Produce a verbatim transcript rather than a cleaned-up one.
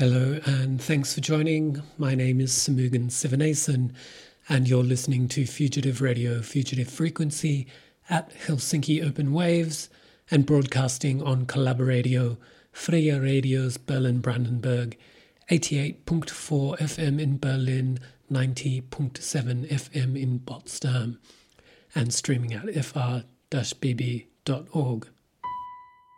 Hello and thanks for joining. My name is Samugan Sivanesan and you're listening to Fugitive Radio Fugitive Frequency at Helsinki Open Waves and broadcasting on Collaboradio, Freya Radio's Berlin-Brandenburg, eighty-eight point four F M in Berlin, ninety point seven F M in Potsdam, and streaming at f r dash b b dot org.